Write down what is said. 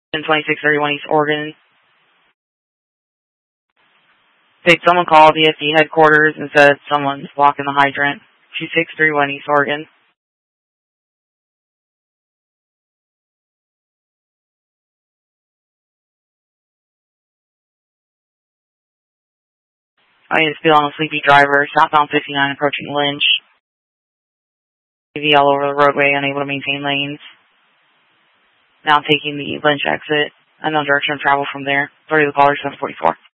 in 2631 East Oregon. Someone called ESD headquarters and said someone's blocking the hydrant. 2631 East Oregon. I need to spill on a sleepy driver, southbound 59 approaching Lynch. TV all over the roadway, unable to maintain lanes. Now taking the Lynch exit. Unknown direction of travel from there. 30 to the caller, 744.